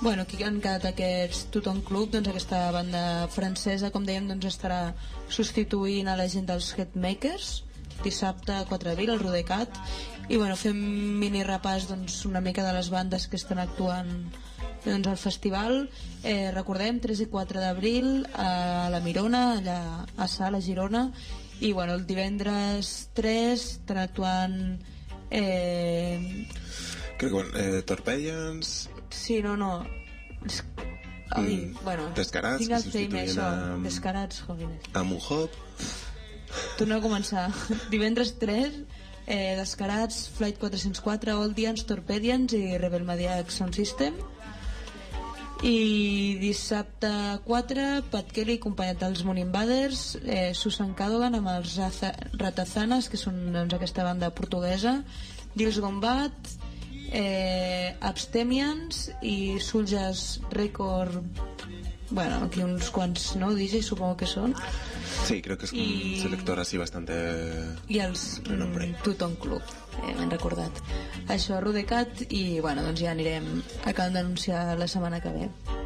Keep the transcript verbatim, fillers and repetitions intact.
Bueno, aquí han quedat aquests Tuton Club, doncs aquesta banda francesa, com dèiem, doncs estarà substituint a la gent dels Headmakers dissabte quatre d'abril al Rodecat. I bueno, fem mini repàs doncs, una mica de les bandes que estan actuant doncs, al festival. Eh, recordem, tres i quatre d'abril a la Mirona, allà a Sala, a Girona. I bueno, el divendres tres estan actuant eh... crec que bueno, eh, Torpedians. Sí, no, no Ai, mm, bueno, Descarats, tinc el feina, això, amb... Descarats, jóvenes. Amb un hop. Torno a començar. Divendres tres, eh, Descarats, Flight quatre-cents quatre, Oldians, Torpedians i Rebel Maniac Sound System. I dissabte quatre, Pat Kelly acompanyat dels Moon Invaders, eh, Susan Cadogan amb els Ratazanas, que són doncs, aquesta banda portuguesa, Dils Gombat, eh, Abstemians i Suljas Record. Bueno, aquí uns quants, ¿no? D Js supongo que són. Sí, creo que es y... un selector así bastante i els mm, Tuton Club, eh, m'han recordat. Això, Rodecat, i bueno, doncs ja anirem acabant d'anunciar la setmana que ve.